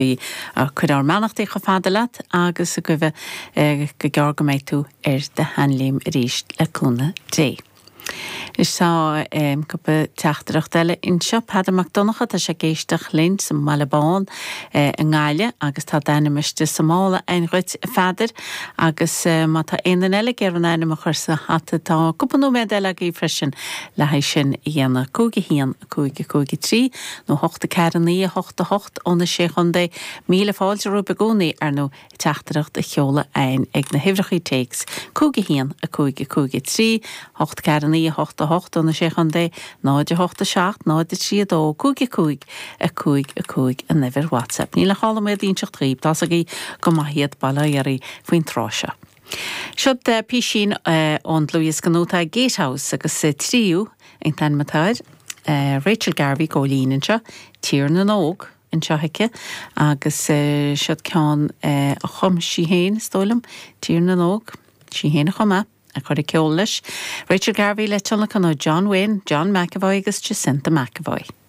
chuir meannachtaí go fada leat agus a go bheith go gearga méid tú de hanlím ríist leúna dé. Is tá gopa teachtarach deile inseo Peadar McDonagh tá sé géisteach linn sa Malabán an gáile agus tá déanaimiiste Somála ein ruit feidir agus má tá éan eile gur an éanam chuir sa hata tá cúpanú mé eile í freisin le hééis sin dhéana cúige hían cúige cúige trí nó 8 ceannaí 8 óna sé chundé míle fáilte rú begónaí ar nó teachtarach de cheola ein ag na hifrachaí takes cúige hían a cúige cúige trí 8 ceannaí 8 óna sé chundé 9 8 7 9 3 2 cúige cúig a cúig a nefir WhatsApp. Ní le chála mé dín seach tríb tá a í go maihiad bailairí faoin tráise. Siod písín ón Louis Ganúta Gatehouse agus tríú ag tanmatáid Rachel Garvey gólíninse tír na nóg in seoice agus siod ceán a chum sí héin stólam tír na nóg sí héna chuma a chuir ceol leis. Rachel Garvey le tena John Wayne, John McAvoy agus Jacinta McAvoy.